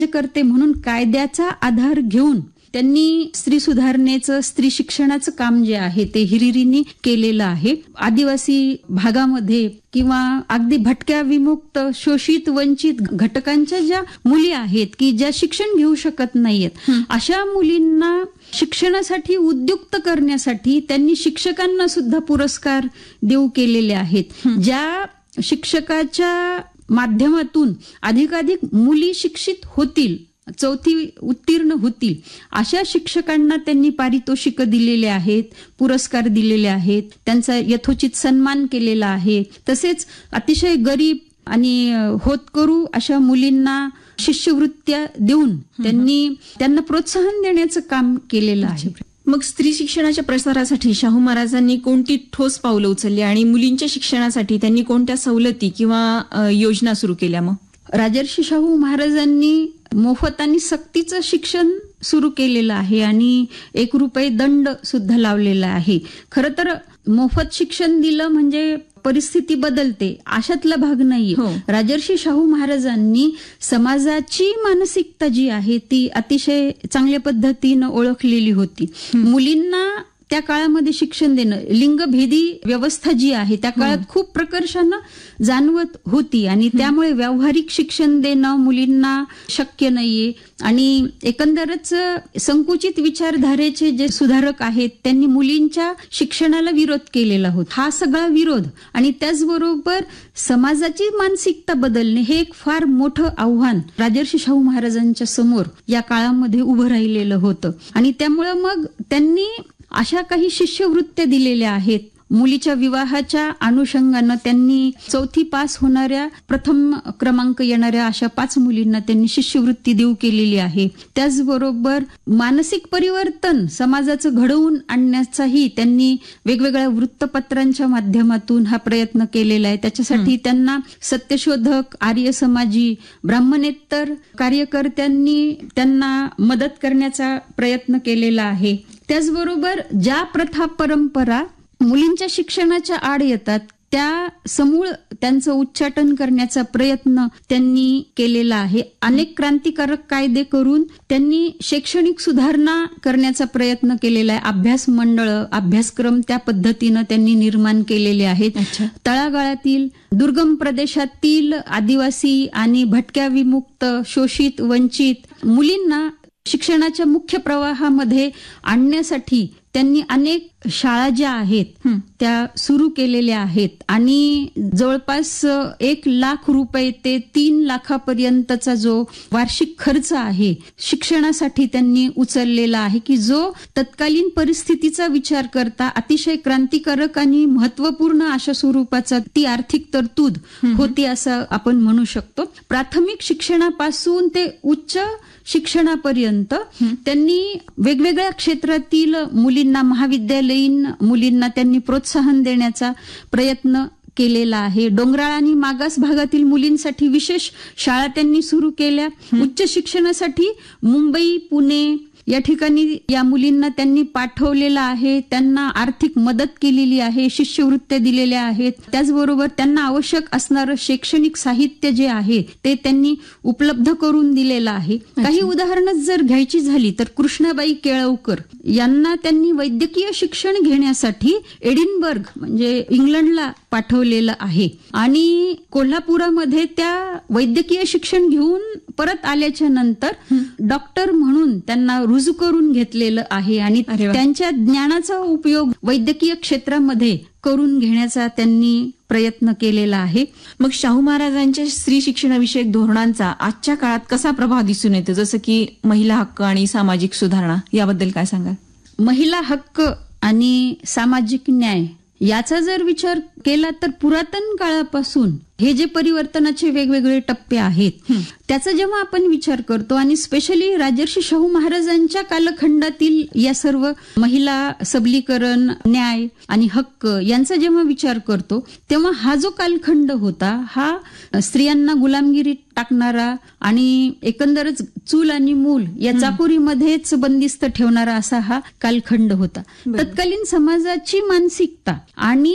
करते म्हणून कायद्याचा आधार घेऊन त्यांनी स्त्री सुधारणेचं, स्त्री शिक्षणाचं काम जे आहे ते हिरिरींनी केलेलं आहे. आदिवासी भागामध्ये किंवा अगदी भटक्या, विमुक्त, शोषित, वंचित घटकांच्या ज्या मुली आहेत की ज्या शिक्षण घेऊ शकत नाहीयेत, अशा मुलींना शिक्षणासाठी उद्युक्त करण्यासाठी त्यांनी शिक्षकांना सुद्धा पुरस्कार देऊ केलेले आहेत. ज्या शिक्षकाच्या माध्यमातून अधिकाधिक मुली शिक्षित होतील, 4थी उत्तीर्ण होतील, अशा शिक्षकांना त्यांनी पारितोषिक दिलेले आहेत, पुरस्कार दिलेले आहेत, त्यांचा यथोचित सन्मान केलेला आहे. तसेच अतिशय गरीब आणि होतकरू अशा मुलींना शिष्यवृत्त्या देऊन त्यांना प्रोत्साहन देण्याचं काम केलेलं आहे. मग स्त्री शिक्षणाच्या प्रसारासाठी शाहू महाराजांनी कोणती ठोस पावलं उचलली आणि मुलींच्या शिक्षणासाठी त्यांनी कोणत्या सवलती किंवा योजना सुरू केल्या? मग राजर्षी शाहू महाराजांनी मोफत आणि सक्तीचं शिक्षण सुरू केलेलं आहे आणि 1 रुपये दंड सुद्धा लावलेला आहे. खरं तर मोफत शिक्षण दिलं म्हणजे परिस्थिती बदलते अशातला भाग नाहीये. राजर्षी शाहू महाराजांनी समाजाची मानसिकता जी आहे ती अतिशय चांगल्या पद्धतीनं ओळखलेली होती. मुलींना त्या काळामध्ये शिक्षण देणं, लिंगभेदी व्यवस्था जी आहे त्या काळात खूप प्रकर्षानं जाणवत होती आणि त्यामुळे व्यावहारिक शिक्षण देणं मुलींना शक्य नाहीये. आणि एकंदरच संकुचित विचारधारेचे जे सुधारक आहेत त्यांनी मुलींच्या शिक्षणाला विरोध केलेला होता. हा सगळा विरोध आणि त्याचबरोबर समाजाची मानसिकता बदलणे हे एक फार मोठं आव्हान राजर्षी शाहू महाराजांच्या समोर या काळामध्ये उभं राहिलेलं होतं. आणि त्यामुळं मग त्यांनी अशा काही शिष्यवृत्त्या दिलेल्या आहेत. मुलीच्या विवाहाच्या अनुषंगानं त्यांनी 4थी पास होणाऱ्या, प्रथम क्रमांक येणाऱ्या अशा 5 मुलींना त्यांनी शिष्यवृत्ती देऊ केलेली आहे. त्याचबरोबर मानसिक परिवर्तन समाजाचं घडवून आणण्याचाही त्यांनी वेगवेगळ्या वृत्तपत्रांच्या माध्यमातून हा प्रयत्न केलेला आहे. त्याच्यासाठी त्यांना सत्यशोधक, आर्य समाजी, ब्राह्मणेतर कार्यकर्त्यांनी त्यांना मदत करण्याचा प्रयत्न केलेला आहे. त्याचबरोबर ज्या प्रथा परंपरा मुलींच्या शिक्षणाच्या आड येतात त्या समूळ त्यांचं उच्चाटन करण्याचा प्रयत्न त्यांनी केलेला आहे. अनेक क्रांतिकारक कायदे करून त्यांनी शैक्षणिक सुधारणा करण्याचा प्रयत्न केलेला आहे. अभ्यास मंडळ, अभ्यासक्रम त्या पद्धतीनं त्यांनी निर्माण केलेले आहेत. तळागाळातील, दुर्गम प्रदेशातील आदिवासी आणि भटक्या, विमुक्त, शोषित, वंचित मुलींना शिक्षणाच्या मुख्य प्रवाहामध्ये आणण्यासाठी त्यांनी अनेक शाळा ज्या आहेत त्या सुरू केलेल्या आहेत आणि जवळपास 1 लाख रुपये ते 3 लाखापर्यंतचा जो वार्षिक खर्च आहे शिक्षणासाठी त्यांनी उचललेला आहे की जो तत्कालीन परिस्थितीचा विचार करता अतिशय क्रांतिकारक आणि महत्वपूर्ण अशा स्वरूपाचा ती आर्थिक तरतूद होती असं आपण म्हणू शकतो. प्राथमिक शिक्षणापासून ते उच्च शिक्षणापर्यंत त्यांनी वेगवेगळ्या क्षेत्रातील मुलींना, महाविद्यालयीन मुलींना त्यांनी प्रोत्साहन देण्याचा प्रयत्न केलेला आहे. डोंगराळ आणि मागास भागातील मुलींसाठी विशेष शाळा त्यांनी सुरू केल्या. उच्च शिक्षणासाठी मुंबई, पुणे या ठिकाणी या मुलींना त्यांनी पाठवलेलं आहे. त्यांना आर्थिक मदत केलेली आहे, शिष्यवृत्त्या दिलेल्या आहेत. त्याचबरोबर त्यांना आवश्यक असणारं शैक्षणिक साहित्य जे आहे ते त्यांनी उपलब्ध करून दिलेलं आहे. काही उदाहरणं जर घ्यायची झाली तर कृष्णाबाई केळवकर यांना त्यांनी वैद्यकीय शिक्षण घेण्यासाठी एडिनबर्ग म्हणजे इंग्लंडला पाठवलेलं आहे आणि कोल्हापुरामध्ये त्या वैद्यकीय शिक्षण घेऊन परत आल्याच्या नंतर डॉक्टर म्हणून त्यांना रुजू करून घेतलेलं आहे आणि त्यांच्या ज्ञानाचा उपयोग वैद्यकीय क्षेत्रामध्ये करून घेण्याचा त्यांनी प्रयत्न केलेला आहे. मग शाहू महाराजांच्या स्त्री शिक्षणाविषयक धोरणांचा आजच्या काळात कसा प्रभाव दिसून येतो, जसं की महिला हक्क आणि सामाजिक सुधारणा, याबद्दल काय सांगाल? महिला हक्क आणि सामाजिक न्याय याचा जर विचार केला तर पुरातन काळापासून हे जे परिवर्तनाचे वेगवेगळे टप्पे आहेत त्याचा जेव्हा आपण विचार करतो आणि स्पेशली राजर्षी शाहू महाराजांच्या कालखंडातील या सर्व महिला सबलीकरण, न्याय आणि हक्क यांचा जेव्हा विचार करतो तेव्हा हा जो कालखंड होता हा स्त्रियांना गुलामगिरीत टाकणारा आणि एकंदरच चूल आणि मूल या चाकोरीमध्येच बंदिस्त ठेवणारा असा हा कालखंड होता. तत्कालीन समाजाची मानसिकता आणि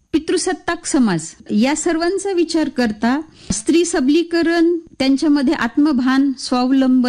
पितृसत्ताक समाज या सर्वांचा विचार करता स्त्री सबलीकरण, त्यांच्यामध्ये आत्मभान, स्वावलंबन